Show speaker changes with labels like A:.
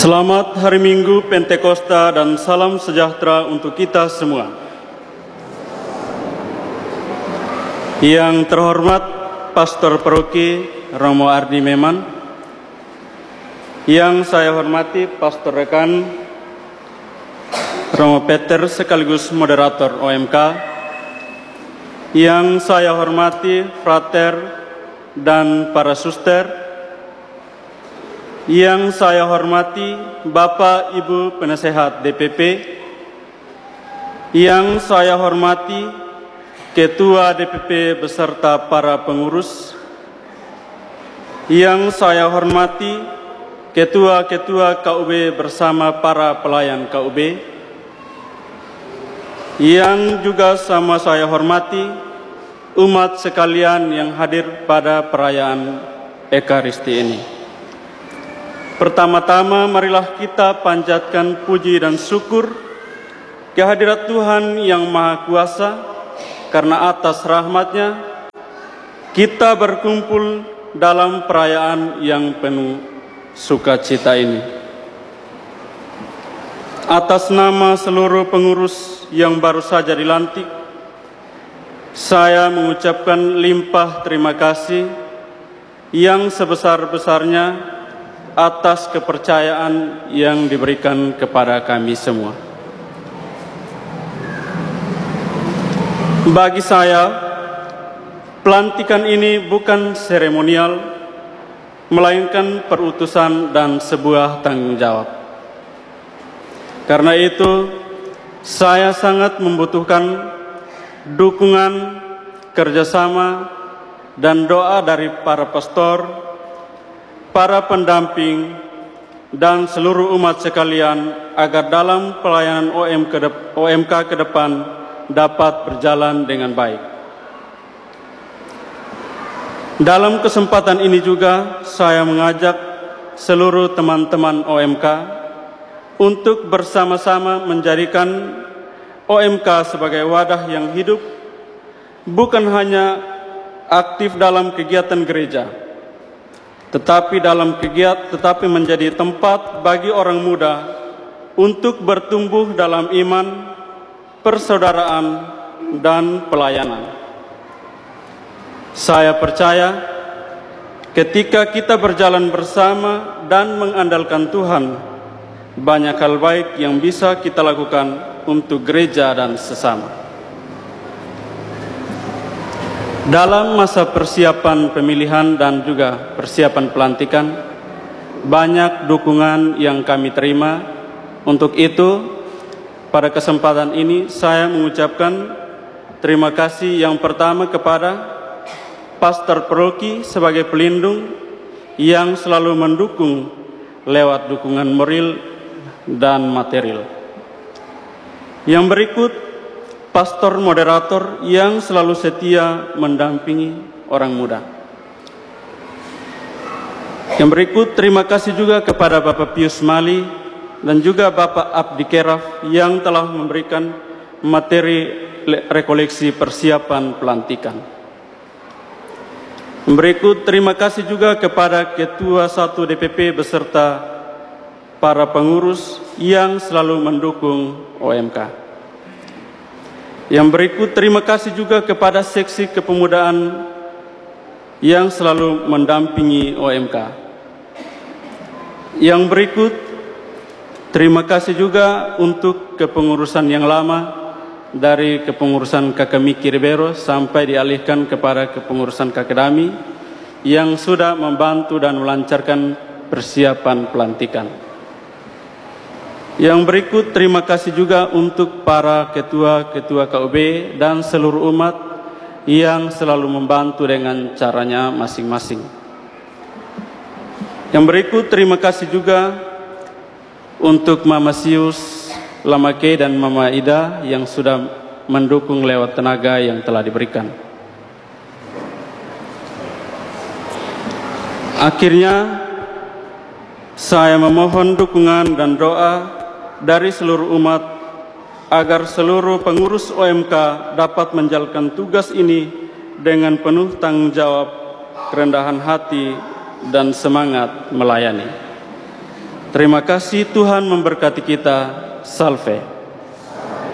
A: Selamat Hari Minggu Pentakosta dan salam sejahtera untuk kita semua. Yang terhormat Pastor Paroki Romo Ardi Meman, yang saya hormati Pastor Rekan Romo Peter sekaligus moderator OMK, yang saya hormati Frater dan para suster, yang saya hormati Bapak Ibu Penasehat DPP, yang saya hormati Ketua DPP beserta para pengurus, yang saya hormati Ketua-Ketua KUB bersama para pelayan KUB, yang juga sama saya hormati umat sekalian yang hadir pada perayaan Ekaristi ini. Pertama-tama marilah kita panjatkan puji dan syukur kehadirat Tuhan yang Maha Kuasa, karena atas rahmat-Nya kita berkumpul dalam perayaan yang penuh sukacita ini. Atas nama seluruh pengurus yang baru saja dilantik, saya mengucapkan limpah terima kasih yang sebesar-besarnya atas kepercayaan yang diberikan kepada kami semua. Bagi saya, pelantikan ini bukan seremonial, melainkan perutusan dan sebuah tanggung jawab. Karena itu, saya sangat membutuhkan dukungan, kerjasama, dan doa dari para pastor, para pendamping, dan seluruh umat sekalian agar dalam pelayanan OMK ke depan dapat berjalan dengan baik. Dalam kesempatan ini juga saya mengajak seluruh teman-teman OMK untuk bersama-sama menjadikan OMK sebagai wadah yang hidup, bukan hanya aktif dalam kegiatan gereja, tetapi menjadi tempat bagi orang muda untuk bertumbuh dalam iman, persaudaraan, dan pelayanan. Saya percaya ketika kita berjalan bersama dan mengandalkan Tuhan, banyak hal baik yang bisa kita lakukan untuk gereja dan sesama. Dalam masa persiapan pemilihan dan juga persiapan pelantikan, banyak dukungan yang kami terima. Untuk itu, pada kesempatan ini saya mengucapkan terima kasih yang pertama kepada Pastor Paroki sebagai pelindung yang selalu mendukung lewat dukungan moral dan material. Yang berikut, pastor moderator yang selalu setia mendampingi orang muda. Yang berikut, terima kasih juga kepada Bapak Pius Mali dan juga Bapak Abdi Keraf yang telah memberikan materi rekoleksi persiapan pelantikan. Yang berikut, terima kasih juga kepada Ketua 1 DPP beserta para pengurus yang selalu mendukung OMK. Yang berikut, terima kasih juga kepada seksi kepemudaan yang selalu mendampingi OMK. Yang berikut, terima kasih juga untuk kepengurusan yang lama, dari kepengurusan Kakemiki Ribeiro sampai dialihkan kepada kepengurusan Kakedami yang sudah membantu dan melancarkan persiapan pelantikan. Yang berikut, terima kasih juga untuk para ketua-ketua KUB dan seluruh umat yang selalu membantu dengan caranya masing-masing. Yang berikut, terima kasih juga untuk Mama Sius, Lama Kei, dan Mama Ida yang sudah mendukung lewat tenaga yang telah diberikan. Akhirnya, saya memohon dukungan dan doa dari seluruh umat agar seluruh pengurus OMK dapat menjalankan tugas ini dengan penuh tanggung jawab, kerendahan hati, dan semangat melayani. Terima kasih, Tuhan memberkati kita. Salve.